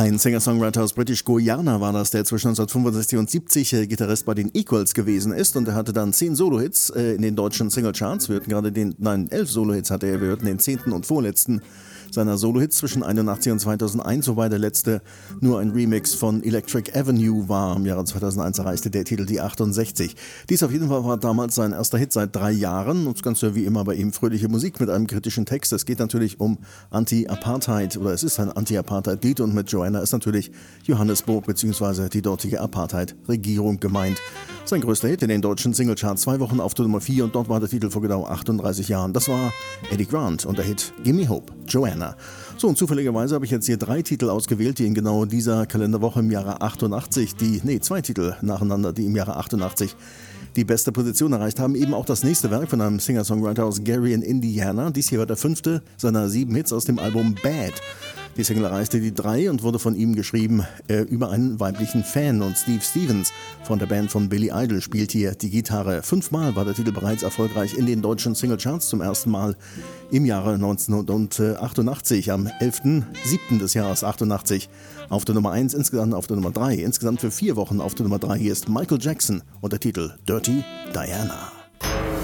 Ein Singer-Songwriter aus British Guiana war das, der zwischen 1965 und 70 Gitarrist bei den Equals gewesen ist, und er hatte dann 10 Solo-Hits in den deutschen Singlecharts. 11 Solo-Hits hatte er, wir hörten den 10. und vorletzten seiner Solo-Hits zwischen 81 und 2001, wobei der letzte nur ein Remix von Electric Avenue war. Im Jahre 2001 erreichte der Titel die 68. Dies auf jeden Fall war damals sein erster Hit seit 3 Jahren, und das Ganze wie immer bei ihm fröhliche Musik mit einem kritischen Text. Es geht natürlich um Anti-Apartheid, oder es ist ein Anti-Apartheid-Lied, und mit Joanna ist natürlich Johannesburg bzw. die dortige Apartheid-Regierung gemeint. Sein größter Hit in den deutschen Singlecharts, 2 Wochen auf Tour Nummer 4, und dort war der Titel vor genau 38 Jahren. Das war Eddie Grant und der Hit Gimme Hope, Joanna. So, und zufälligerweise habe ich jetzt hier 3 Titel ausgewählt, die in genau dieser Kalenderwoche im Jahre 88, 2 Titel nacheinander, die im Jahre 88 die beste Position erreicht haben. Eben auch das nächste Werk von einem Singer-Songwriter aus Gary in Indiana. Dies hier war der 5. seiner 7 Hits aus dem Album Bad. Die Single erreichte die 3 und wurde von ihm geschrieben über einen weiblichen Fan. Und Steve Stevens von der Band von Billy Idol spielt hier die Gitarre. 5-mal war der Titel bereits erfolgreich in den deutschen Singlecharts. Zum ersten Mal im Jahre 1988, am 11.07. des Jahres 88. Auf der Nummer 1, insgesamt auf der Nummer 3. Insgesamt für 4 Wochen auf der Nummer 3. Hier ist Michael Jackson und der Titel Dirty Diana.